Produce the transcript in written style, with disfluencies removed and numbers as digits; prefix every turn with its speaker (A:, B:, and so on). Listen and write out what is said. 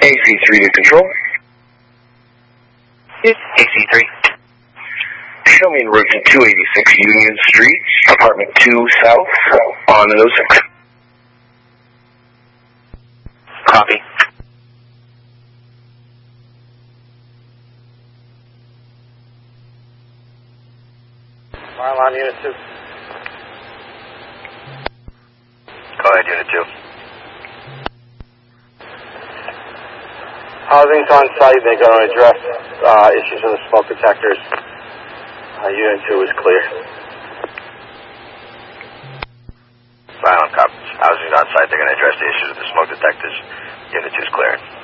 A: AC3 to control.
B: AC3.
A: Show me en route to 286 Union Street, apartment 2 south, on an 06.
B: Copy.
C: Fire alarm unit 2.
B: Go ahead, unit 2.
C: Housing's on site. They're going to address issues with the smoke detectors. Unit 2 is clear.
B: Silent cop. Housing's on site. They're going to address the issues with the smoke detectors. Unit 2 is clear.